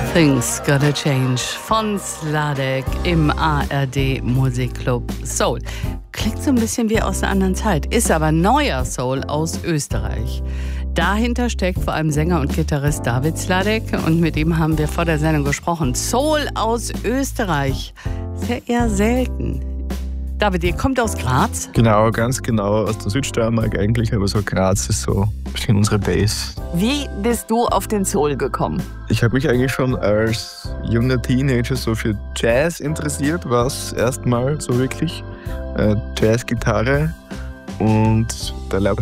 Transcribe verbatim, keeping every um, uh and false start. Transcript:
Things Gotta Change von Sladek im A R D Musikclub Soul. Klingt so ein bisschen wie aus einer anderen Zeit, ist aber neuer Soul aus Österreich. Dahinter steckt vor allem Sänger und Gitarrist David Sladek und mit ihm haben wir vor der Sendung gesprochen. Soul aus Österreich, ist ja eher selten. David, ihr kommt aus Graz? Genau, ganz genau aus der Südsteiermark eigentlich, aber so Graz ist so ein bisschen unsere Base. Wie bist du auf den Soul gekommen? Ich habe mich eigentlich schon als junger Teenager so für Jazz interessiert, war es erstmal so wirklich, äh, Jazzgitarre, und da lernt